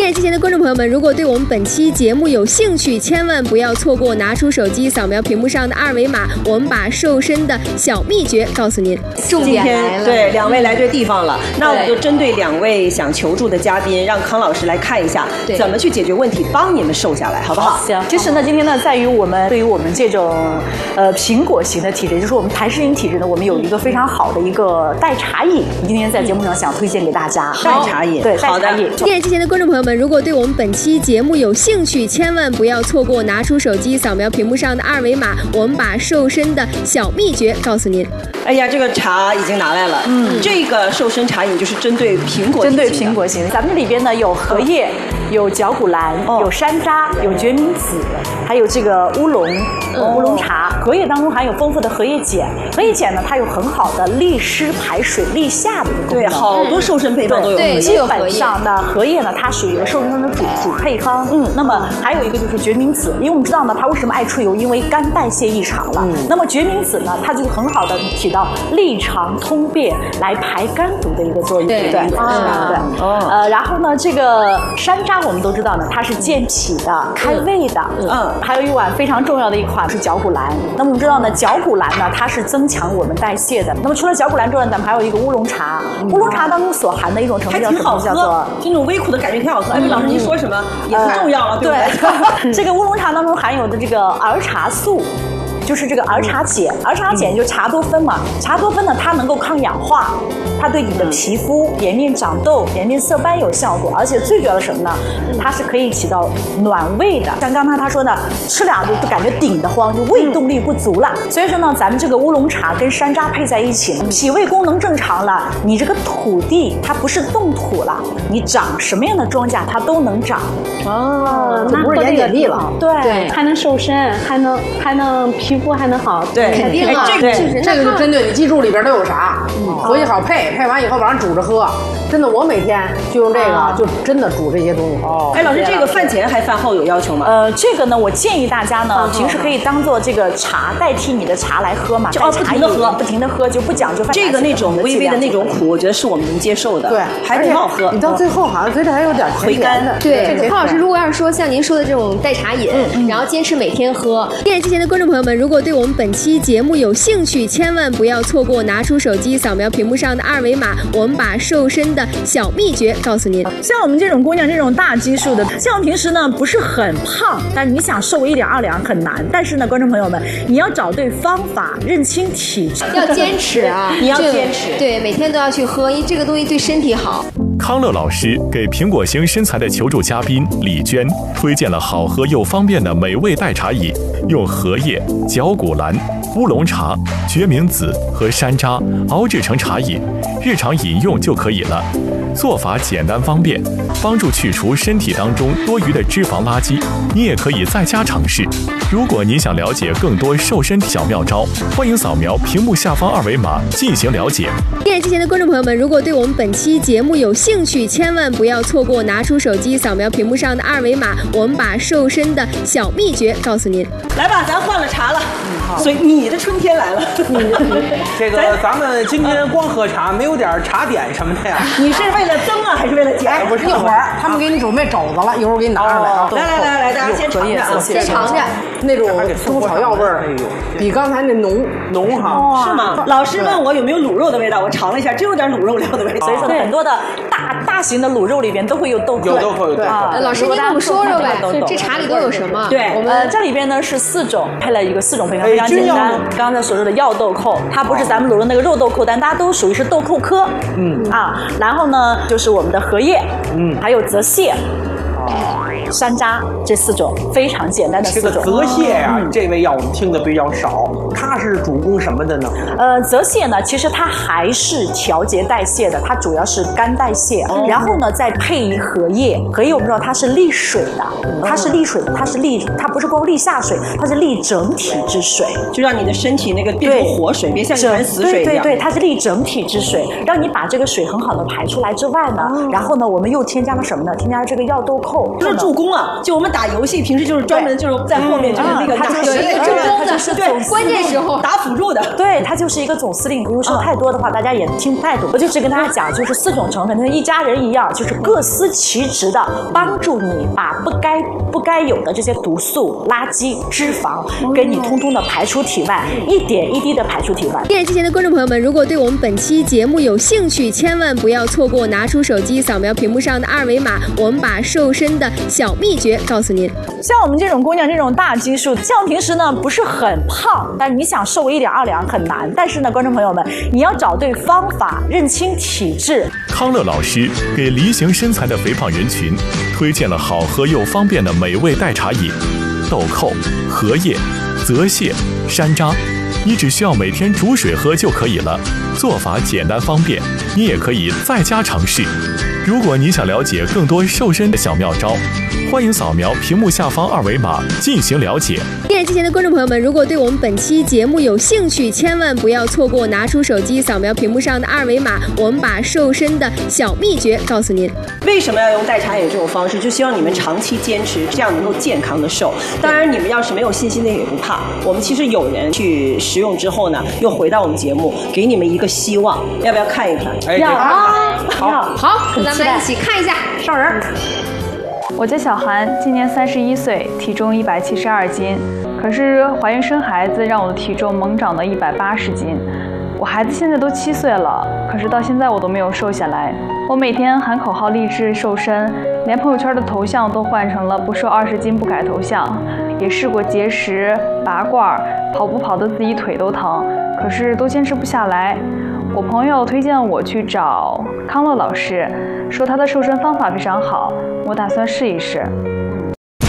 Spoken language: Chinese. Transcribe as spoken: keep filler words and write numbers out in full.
电视机前的观众朋友们，如果对我们本期节目有兴趣，千万不要错过，拿出手机扫描屏幕上的二维码，我们把瘦身的小秘诀告诉您。 重点来了，对，两位来对地方了。那我们就针对两位想求助的嘉宾，让康老师来看一下怎么去解决问题，帮你们瘦下来，好不好？ 行。其实呢，今天呢，在于我们对于我们这种呃苹果型的体质，就是我们痰湿型体质呢，我们有一个非常好的一个代茶饮，今天在节目上想推荐给大家。 代茶饮， 对，代茶饮。 电视机前的观众朋友们，如果对我们本期节目有兴趣，千万不要错过，拿出手机扫描屏幕上的二维码，我们把瘦身的小秘诀告诉您。 哎呀，这个茶已经拿来了，嗯，这个瘦身茶饮就是针对苹果， 针对苹果型的。咱们这里边呢有荷叶，有绞股蓝，哦、有山楂，有决明子，还有这个乌龙，嗯、乌龙茶。荷叶当中含有丰富的荷叶碱，荷叶碱呢，它有很好的利湿排水、利下的一个功能。 对，好多瘦身配方都有荷叶。 基本上呢，荷叶呢，它属于瘦身的主主配方。嗯，那么还有一个就是决明子，因为我们知道呢，它为什么爱出油？因为肝代谢异常了。嗯、那么决明子呢，它就很好的起到利肠通便、来排肝毒的一个作用。对对啊，对。哦。呃，然后呢，这个山楂我们都知道呢，它是健脾的、开胃的。嗯。还有一碗非常重要的一款是绞股蓝。那么我们知道呢，绞股蓝呢，它是增强我们代谢的。那么除了绞股蓝之外，咱们还有一个乌龙茶。乌龙茶当中所含的一种成分叫什么？叫做这种微苦的感觉挺好喝。哎，老师您说什么也不重要了，对不对？这个乌龙茶当中含有的这个儿茶素。就是这个儿茶碱，儿茶碱就是茶多酚嘛。茶多酚呢，它能够抗氧化，它对你的皮肤、颜面长痘、颜面色斑有效果，而且最主要的什么呢？它是可以起到暖胃的。像刚才他说的，吃俩就感觉顶得慌，就胃动力不足了。所以说呢，咱们这个乌龙茶跟山楂配在一起，脾胃功能正常了，你这个土地它不是冻土了，你长什么样的庄稼它都能长。 哦，那不是盐碱地了， 对， 还能瘦身，还能还能皮肤还能好， 对， 肯定啊， 这个这个就针对你记住里边都有啥，回去好配，配完以后晚上煮着喝。真的，我每天就用这个，就真的煮这些东西。哦， 哎，老师，这个饭前还饭后有要求吗？ 呃，这个呢，我建议大家呢，平时可以当做这个茶代替你的茶来喝嘛， 就不停的喝， 不停的喝，就不讲究饭。 这个那种微微的那种苦，我觉得是我们能接受的， 对， 还挺好喝。 你到最后好像觉得还有点回甘的。 对，康老师，如果要是说像您说的这种代茶饮，然后坚持每天喝，电视机前的观众朋友们，如果对我们本期节目有兴趣，千万不要错过，拿出手机扫描屏幕上的二维码，我们把瘦身的小秘诀告诉您。 像我们这种姑娘，这种大基数的，像我们平时呢不是很胖，但是你想瘦一两二两很难。但是呢，观众朋友们，你要找对方法，认清体质， 要坚持啊！ 你要坚持， 对，每天都要去喝，因为这个东西对身体好。 康乐老师给苹果型身材的求助嘉宾李娟推荐了好喝又方便的美味代茶饮，用荷叶、绞股蓝、乌龙茶、决明子和山楂熬制成茶饮，日常饮用就可以了。做法简单方便，帮助去除身体当中多余的脂肪垃圾。你也可以在家尝试。如果你想了解更多瘦身小妙招，欢迎扫描屏幕下方二维码进行了解。 电视机前的观众朋友们，如果对我们本期节目有兴趣，千万不要错过，拿出手机扫描屏幕上的二维码，我们把瘦身的小秘诀告诉您。 来吧，咱换了茶了。所以你的春天来了。 这个咱们今天光喝茶，没有点茶点什么的呀？ 你是为了增啊，还是为了减？ 不是，一会儿他们给你准备肘子了，一会儿给你拿上来啊。 来来来来，大家先尝尝， 先尝尝那种中草药味儿，比刚才那浓浓哈。 是吗？老师问我有没有卤肉的味道，我尝了一下，真有点卤肉料的味道。 所以说很多的大大型的卤肉里边都会有豆蔻。 有豆蔻，有豆蔻。 老师，您给我们说说呗，这茶里都有什么？ 对，我们这里边呢是四种，配了一个四种配方，非常简单。刚才所说的药豆蔻，它不是咱们卤的那个肉豆蔻，但大家都属于是豆蔻科。嗯啊，然后呢就是我们的荷叶，嗯，还有泽泻。山楂这四种非常简单的四种。 这个泽泻呀、啊嗯，这味药我们听的比较少，它是主攻什么的呢？ 呃，泽泻呢，其实它还是调节代谢的，它主要是肝代谢，哦、然后呢再配以荷叶，荷叶我们知道它是利水的，它是利水，它是利，它不是光利下水，它是利整体之水， 就让你的身体那个变成活水，别像一潭死水一样。 对对对，它是利整体之水，让你把这个水很好的排出来之外呢，哦、然后呢我们又添加了什么呢？添加了这个药豆蔻。 扣， 就是助攻啊！就我们打游戏，平时就是专门就是在后面就是那个打助攻的， 对， 关键时候打辅助的。 对，他就是一个总司令。如果说太多的话，大家也听不太懂。我就只跟大家讲，就是四种成分，跟一家人一样，就是各司其职的，帮助你把不该不该有的这些毒素、垃圾、脂肪，给你通通的排出体外，一点一滴的排出体外。 电视机前的观众朋友们，如果对我们本期节目有兴趣，千万不要错过，拿出手机扫描屏幕上的二维码，我们把瘦身的小秘诀告诉您。 像我们这种姑娘，这种大基数，像平时呢不是很胖，但你想瘦一两二两很难。但是呢，观众朋友们，你要找对方法，认清体质。 康乐老师给梨形身材的肥胖人群推荐了好喝又方便的美味代茶饮：豆蔻、荷叶、泽泻、山楂。你只需要每天煮水喝就可以了，做法简单方便，你也可以在家尝试。如果你想了解更多瘦身的小妙招，欢迎扫描屏幕下方二维码进行了解。 电视机前的观众朋友们，如果对我们本期节目有兴趣，千万不要错过，拿出手机扫描屏幕上的二维码，我们把瘦身的小秘诀告诉您。 为什么要用代茶饮这种方式？就希望你们长期坚持，这样能够健康的瘦。当然，你们要是没有信心的也不怕，我们其实有人去食用之后呢，又回到我们节目，给你们一个希望。要不要看一看？ 哎， 要啊， 好， 好，咱们来一起看一下上人。 我叫小韩，今年三十一岁，体重一百七十二斤。可是怀孕生孩子让我的体重猛涨到一百八十斤。我孩子现在都七岁了，可是到现在我都没有瘦下来。我每天喊口号励志瘦身，连朋友圈的头像都换成了不瘦二十斤不改头像。也试过节食、拔罐，跑步跑得自己腿都疼，可是都坚持不下来。我朋友推荐我去找康乐老师，说他的瘦身方法非常好，我打算试一试。